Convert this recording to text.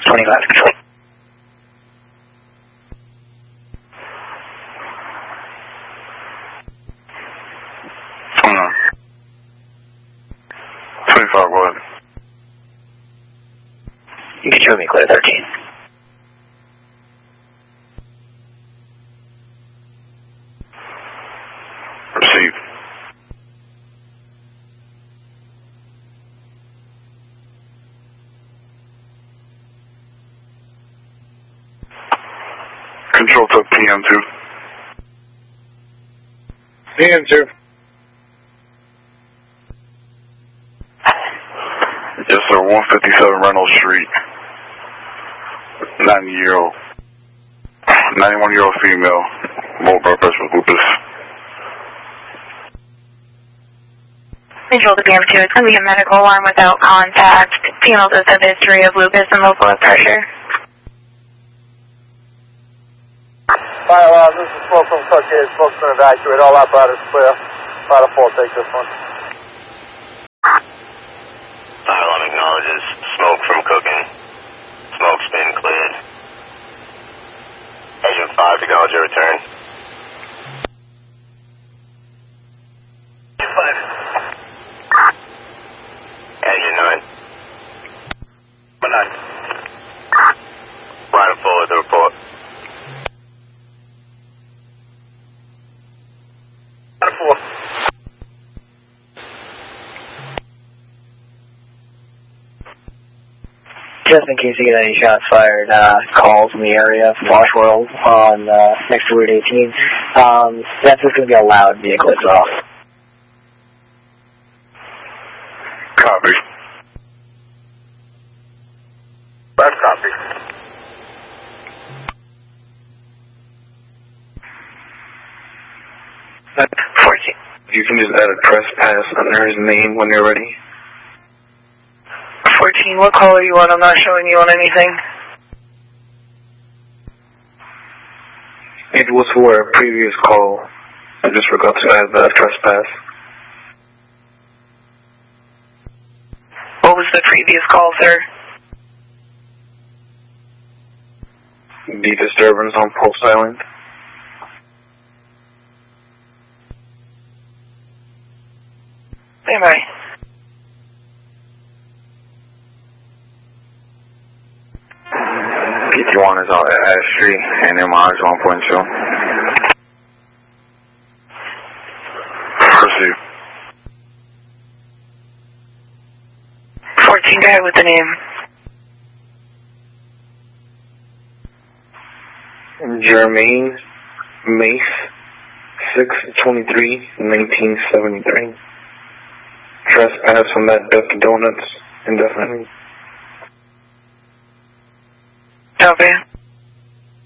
25 control. You can show me clear 13. Receive. Control to PM2. PM2. Yes, sir. 157 Reynolds Street. 91-year-old female. Low blood pressure with lupus. Control to PM2. It's going to be a medical alarm without contact. Female does have a history of lupus and low blood pressure. Fire, this is smoke from Cookhead. Smoke's been evacuated. All apparatus clear. Fire 4, take this one. Fire alarm acknowledges smoke from cooking. Smoke's been cleared. Agent 5, acknowledge your return. Agent 9. 9. Right and forward the report. Fire 4. Just in case you get any shots fired, calls in the area from Washworld on next to Route 18. That's just going to be a loud vehicle exhaust. Copy. Last copy. You can just add a trespass under his name when you're ready. 14, what call are you on? I'm not showing you on anything. It was for a previous call. I just forgot to add the trespass. What was the previous call, sir? The disturbance on Post Island. Stand by. PT1 is out at Ash Street, and MR is 1.2. Proceed. 14, guy with the name. Jermaine Mace, 6/23/1973. Trespass from that Dunkin' Donuts indefinitely. Okay.